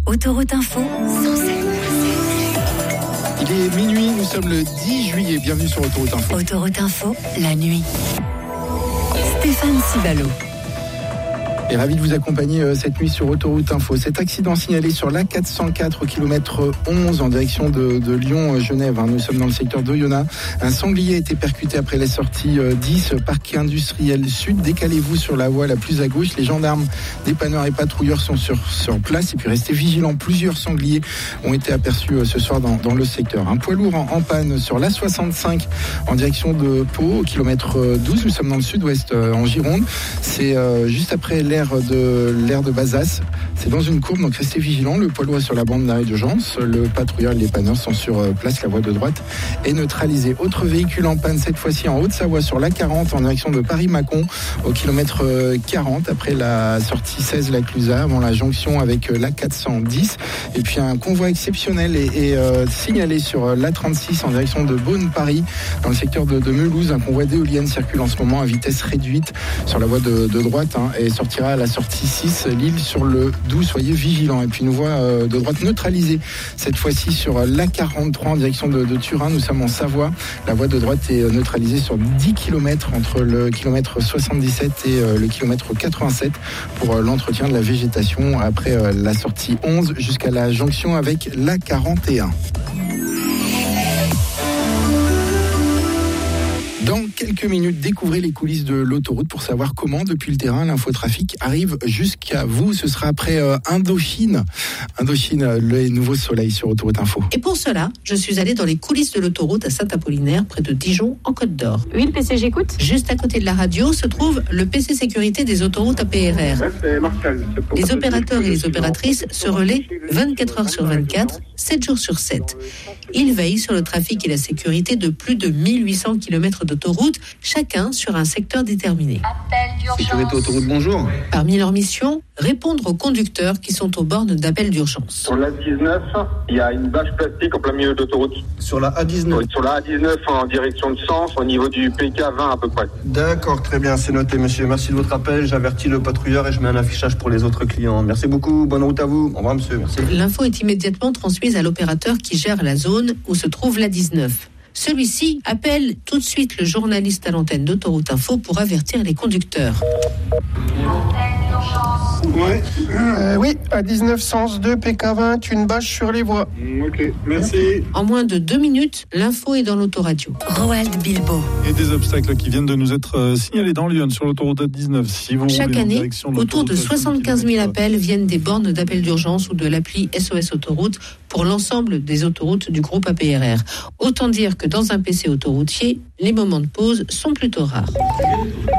Autoroute Info, 107. Il est minuit, nous sommes le 10 juillet. Bienvenue sur Autoroute Info. Autoroute Info, la nuit. Stéphane Civalo. Et ravi de vous accompagner cette nuit sur Autoroute Info. Cet accident signalé sur l'A404 au kilomètre 11 en direction de Lyon-Genève. Nous sommes dans le secteur d'Oyonnax. Un sanglier a été percuté après la sortie 10, parc industriel sud. Décalez-vous sur la voie la plus à gauche. Les gendarmes, dépanneurs et patrouilleurs sont sur place. Et puis restez vigilants. Plusieurs sangliers ont été aperçus ce soir dans le secteur. Un poids lourd en panne sur l'A65 en direction de Pau au kilomètre 12. Nous sommes dans le sud-ouest en Gironde. C'est juste après l'aire de Bazas. C'est dans une courbe, donc restez vigilants. Le poids lourd est sur la bande d'arrêt d'urgence. Le patrouilleur et les dépanneurs sont sur place. La voie de droite est neutralisée. Autre véhicule en panne, cette fois-ci en Haute-Savoie sur l'A40 en direction de Paris-Mâcon au kilomètre 40 après la sortie 16 la Clusaz avant la jonction avec l'A410. Et puis un convoi exceptionnel est signalé sur l'A36 en direction de Beaune-Paris dans le secteur de Mulhouse. Un convoi d'éoliennes circule en ce moment à vitesse réduite sur la voie de droite et sortira à la sortie 6, Lille sur le 12, soyez vigilants. Et puis une voie de droite neutralisée, cette fois-ci sur l'A43 en direction de Turin, nous sommes en Savoie. La voie de droite est neutralisée sur 10 km entre le kilomètre 77 et le kilomètre 87 pour l'entretien de la végétation après la sortie 11 jusqu'à la jonction avec l'A41. Dans quelques minutes, découvrez les coulisses de l'autoroute pour savoir comment, depuis le terrain, l'infotrafic arrive jusqu'à vous. Ce sera après Indochine, les nouveaux soleils sur Autoroute Info. Et pour cela, je suis allée dans les coulisses de l'autoroute à Saint-Apollinaire, près de Dijon, en Côte d'Or. Oui, le PC, j'écoute. Juste à côté de la radio se trouve le PC sécurité des autoroutes APRR. Les opérateurs et les opératrices se relaient 24 heures sur 24, 7 jours sur 7. Ils veillent sur le trafic et la sécurité de plus de 1800 km d'autoroute, chacun sur un secteur déterminé. Sécurité autoroute, bonjour. Parmi leurs missions, répondre aux conducteurs qui sont aux bornes d'appel d'urgence. Sur la 19, il y a une bâche plastique en plein milieu de l'autoroute. Sur la A19. Sur la A19 en direction de Sens, au niveau du PK20 à peu près. D'accord, très bien, c'est noté monsieur. Merci de votre appel, j'avertis le patrouilleur et je mets un affichage pour les autres clients. Merci beaucoup, bonne route à vous. Au revoir monsieur, merci. L'info est immédiatement transmise à l'opérateur qui gère la zone où se trouve la 19. Celui-ci appelle tout de suite le journaliste à l'antenne d'Autoroute Info pour avertir les conducteurs. Oui, à 19 sens 2 PK20, une bâche sur les voies. Ok, merci. En moins de 2 minutes, l'info est dans l'autoradio. Roald Bilbo. Et des obstacles qui viennent de nous être signalés dans Lyon sur l'autoroute A19. Si vous Chaque roulez en année, direction de autour de l'autoroute 75 000 appels viennent des bornes d'appel d'urgence ou de l'appli SOS Autoroute pour l'ensemble des autoroutes du groupe APRR. Autant dire que dans un PC autoroutier, les moments de pause sont plutôt rares.